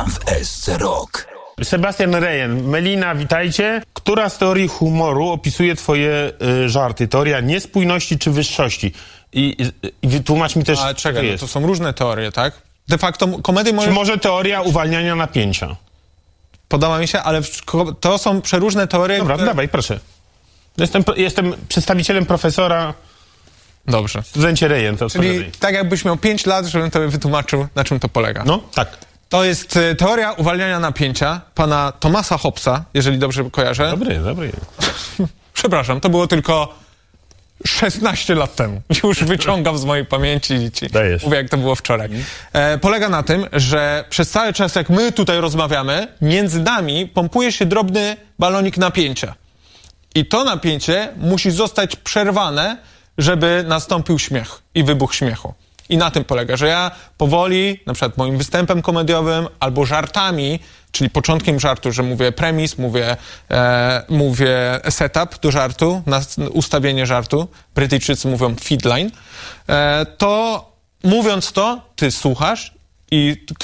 w SC Rock. Sebastian Rejen, Melina, witajcie. Która z teorii humoru opisuje twoje żarty? Teoria niespójności czy wyższości? I wytłumacz mi też, A czekaj, co jest. to są różne teorie, tak? De facto komedy Czy może teoria uwalniania napięcia? Podoba mi się, ale to są przeróżne teorie, Dobra, dawaj, proszę. Jestem przedstawicielem profesora. Dobrze. Studencie Rejen, to Czyli odpowiadaj. tak jakbyś miał 5 lat, żebym tobie wytłumaczył, na czym to polega. No, tak. To jest teoria uwalniania napięcia pana Thomasa Hobbesa, jeżeli dobrze kojarzę. Dobry. Przepraszam, to było tylko 16 lat temu. Już wyciągam z mojej pamięci i ci Dajesz. mówię, jak to było wczoraj. Polega na tym, że przez cały czas, jak my tutaj rozmawiamy, między nami pompuje się drobny balonik napięcia. I to napięcie musi zostać przerwane, żeby nastąpił śmiech i wybuch śmiechu. I na tym polega, że ja powoli, na przykład moim występem komediowym albo żartami, czyli początkiem żartu, że mówię premis, mówię setup do żartu, ustawienie żartu, Brytyjczycy mówią feedline, to mówiąc to, ty słuchasz i